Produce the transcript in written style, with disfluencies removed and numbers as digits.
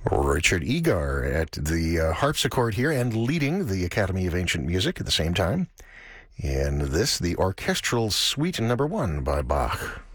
Richard Egar at the harpsichord here and leading the Academy of Ancient Music at the same time. And this, the Orchestral Suite No. 1 by Bach.